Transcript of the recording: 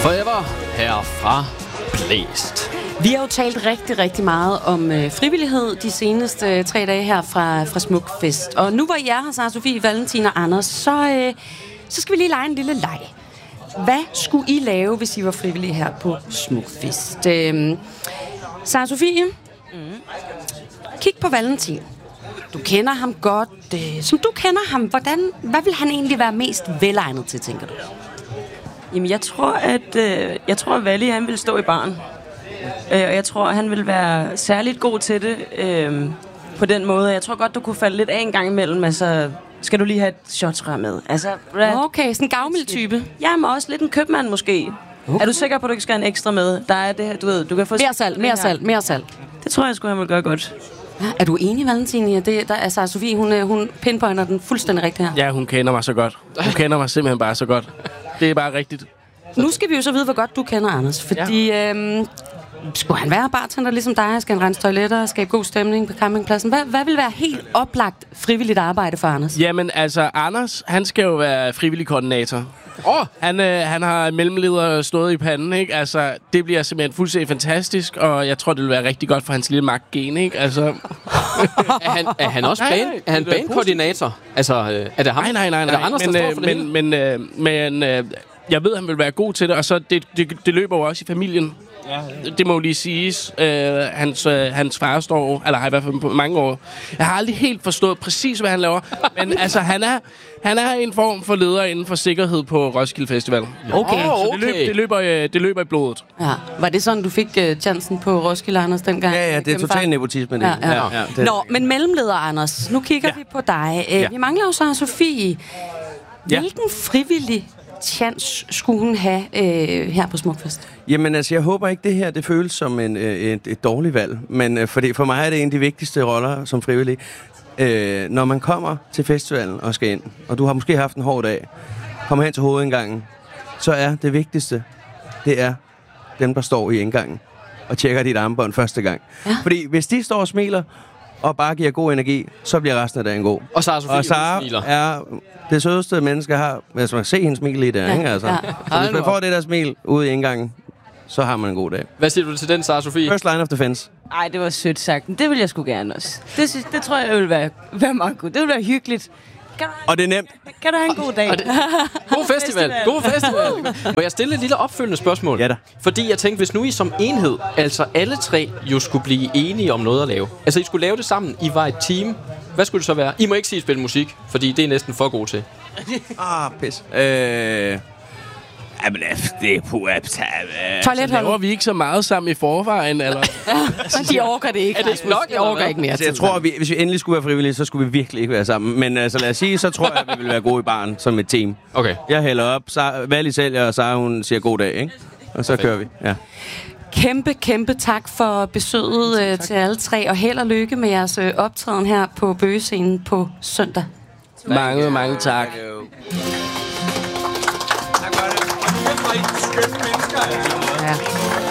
Forever her fra Blæst. Vi har jo talt rigtig, rigtig meget om frivillighed de seneste 3 dage her fra Smukfest. Og nu hvor I er her, Sara Sofie, Valentin og Anders, så skal vi lige lege en lille leg. Hvad skulle I lave, hvis I var frivillige her på Smukfest? Sara Sofie, kig på Valentin. Du kender ham godt. Som du kender ham, hvad vil han egentlig være mest velegnet til, tænker du? Jamen, jeg tror, at Valle, han vil stå i baren. Og jeg tror, at han vil være særligt god til det på den måde. Jeg tror godt, du kunne falde lidt af en gang imellem. Altså, skal du lige have et shotsrør med? Altså, okay, sådan en gavmild type. Jamen, også lidt en købmand måske. Okay. Er du sikker på, at du ikke skal have en ekstra med? Der er det her, du ved, du kan få... Mere salt. Det tror jeg sgu, han vil gøre godt. Ja, er du enig, Valentin? Ja, der er Sara Sofie, hun pinpointer den fuldstændig rigtigt her. Ja, hun kender mig så godt. Hun kender mig simpelthen bare så godt. Det er bare rigtigt. Nu skal vi jo så vide, hvor godt du kender Anders, fordi skulle han være bartender ligesom dig? Skal han rense toiletter, skabe god stemning på campingpladsen? Hvad vil være helt oplagt frivilligt arbejde for Anders? Jamen altså, Anders, han skal jo være frivillig koordinator. Han har mellemleder stået i panden, ikke? Altså, det bliver simpelthen fuldstændig fantastisk, og jeg tror, det vil være rigtig godt for hans lille magtgen, ikke? Altså... er han også banekoordinator? Altså, er det ham? Nej. Er det Anders, der står for det men jeg ved, han vil være god til det, og så det løber jo også i familien. Ja. Det må jo lige siges. Hans far står, eller har i hvert fald på mange år. Jeg har aldrig helt forstået præcis, hvad han laver, men altså, han er en form for leder inden for sikkerhed på Roskilde Festival. Okay. Så det løber i blodet. Ja. Var det sådan, du fik chancen på Roskilde, Anders, dengang? Ja, det er total nepotisme. Ja. Nå, men mellemleder, Anders, nu kigger vi på dig. Vi mangler jo Sara Sofie. Hvilken frivillig chance skulle hun have her på Smukfest? Jamen altså, jeg håber ikke, det her det føles som et dårligt valg. Men for mig er det en af de vigtigste roller som frivillig. Når man kommer til festivalen og skal ind, og du har måske haft en hård dag, kommer hen til hovedindgangen, så er det vigtigste, det er dem, der står i indgangen og tjekker dit armbånd første gang. Ja. Fordi hvis de står og smiler og bare giver god energi, så bliver resten af dagen god. Og Sara smiler. Er det sødeste menneske har, hvis man kan se hendes smil i det, ikke? Altså. Så hvis man får det der smil ude i indgangen, så har man en god dag. Hvad siger du til den, Sara Sofie? First line of defense. Ej, det var sødt sagt. Det vil jeg sgu gerne også. Det tror jeg vil være meget godt. Det vil være hyggeligt. Og det er nemt. Kan du have en god dag? God festival. Må jeg stille et lille opfølgende spørgsmål? Ja da. Fordi jeg tænkte, hvis nu I som enhed, altså alle 3, jo skulle blive enige om noget at lave. Altså I skulle lave det sammen. I var et team. Hvad skulle det så være? I må ikke sige spille musik, fordi det er næsten for god til. Pis. Jamen, det er på toiletholdet. Laver vi ikke så meget sammen i forvejen, eller? De orker det ikke. Er det nok? Jeg orker ikke mere. Altså, jeg tror, hvis vi endelig skulle være frivillige, så skulle vi virkelig ikke være sammen. Men altså, lad os sige, så tror jeg, at vi vil være gode i baren som et team. Okay. Jeg hælder op, Valle sælger, og Sara, hun siger god dag, ikke? Og så kører vi, ja. Kæmpe tak for besøget til alle 3, og held og lykke med jeres optræden her på Bøgescenen på søndag. Mange tak. Ja.